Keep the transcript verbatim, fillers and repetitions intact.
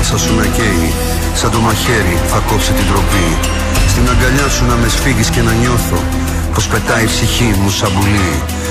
ανάσα σου να καίει. Σαν το μαχαίρι θα κόψει την τροπή. Στην αγκαλιά σου να με σφίγγεις και να νιώθω πως πετάει η ψυχή μου σαν πουλί.